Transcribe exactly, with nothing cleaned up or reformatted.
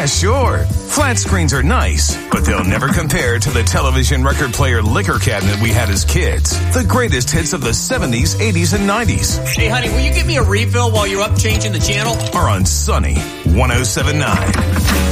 Yeah, sure. Flat screens are nice, but they'll never compare to the television record player liquor cabinet we had as kids. The greatest hits of the seventies, eighties, and nineties. Hey, honey, will you give me a refill while you're up changing the channel? Are on Sunny one oh seven point nine.